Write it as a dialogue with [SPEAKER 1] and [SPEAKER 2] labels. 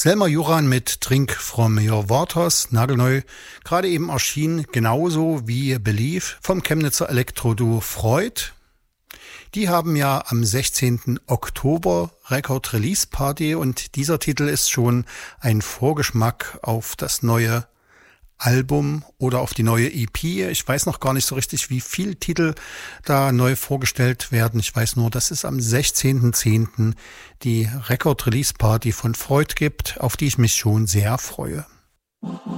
[SPEAKER 1] Selma Juran mit Drink from Your Waters, nagelneu, gerade eben erschienen, genauso wie Believe vom Chemnitzer Elektroduo Freud. Die haben ja am 16. Oktober Record Release Party und dieser Titel ist schon ein Vorgeschmack auf das neue Album oder auf die neue EP. Ich weiß noch gar nicht so richtig, wie viele Titel da neu vorgestellt werden. Ich weiß nur, dass es am 16.10. die Record Release Party von Freud gibt, auf die ich mich schon sehr freue.